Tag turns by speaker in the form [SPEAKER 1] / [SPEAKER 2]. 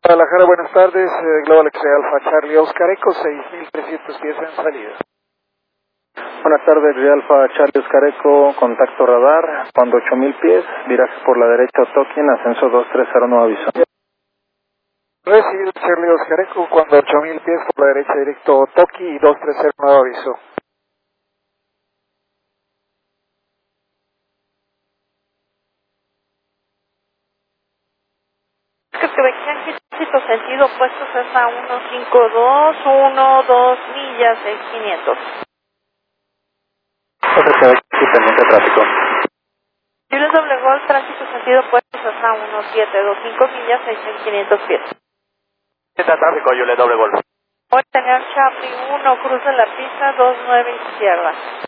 [SPEAKER 1] Guadalajara, buenas tardes. Global X-Ray Alpha Charlie Oscar Eco, 6.300 pies en salida.
[SPEAKER 2] Buenas tardes, Real Alfa Charlie Oscar Eco, contacto radar, cuando 8000 pies, viraje por la derecha Otoquín, ascenso 230, nuevo aviso.
[SPEAKER 1] Recibido Charlie Oscar Eco, cuando 8000 pies por la derecha directo Toki y 230, nuevo aviso.
[SPEAKER 3] Que venían sentido opuestos es a 152, 12 millas, 6500.
[SPEAKER 2] Sí, pendiente tráfico.
[SPEAKER 3] Jules doble Golf, tránsito sentido opuesto es a 1725 millas, 6500 pies.
[SPEAKER 2] Está tráfico, Jules doble Golf.
[SPEAKER 3] Voy a tener Charlie 1, cruce la pista, 29 izquierda.